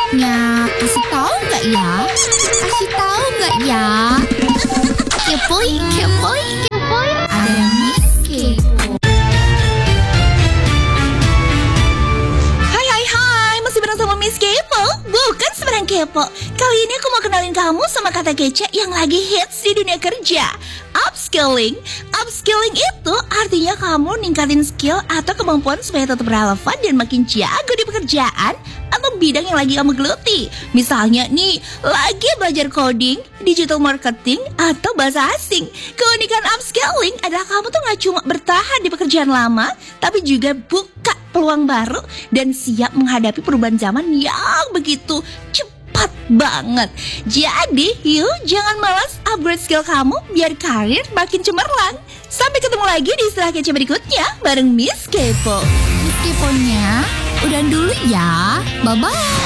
Ya, kasih tahu nggak ya? Kasih tahu nggak ya? Kepoin, kepoin, kepoin. Ada Miss Kepo. Hai, masih bareng sama Miss Kepo. Bukan sembarang kepo. Kali ini aku mau kenalin kamu sama kata kece yang lagi hits di dunia kerja. Upskilling. Upskilling itu artinya kamu ningkatin skill atau kemampuan supaya tetap relevan dan makin jago di pekerjaan atau bidang yang lagi kamu geluti. Misalnya nih, lagi belajar coding, digital marketing, atau bahasa asing. Keunikan upskilling adalah kamu tuh gak cuma bertahan di pekerjaan lama, tapi juga buka peluang baru dan siap menghadapi perubahan zaman yang begitu cepat banget. Jadi, yuk jangan malas upgrade skill kamu biar karir makin cemerlang. Sampai ketemu lagi di istilah kece berikutnya bareng Miss Kepo. Miss Keponya, udah dulu ya. Bye-bye.